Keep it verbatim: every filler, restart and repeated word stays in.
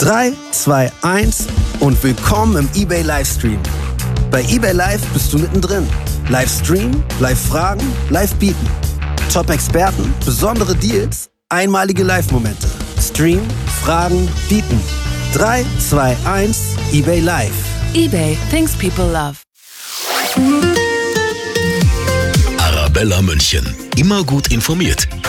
drei, zwei, eins und willkommen im eBay Livestream. Bei eBay Live bist du mittendrin. Livestream, Live-Fragen, Live-Bieten. Top-Experten, besondere Deals, einmalige Live-Momente. Stream, Fragen, Bieten. drei, zwei, eins, eBay Live. eBay, things people love. Arabella München. Immer gut informiert.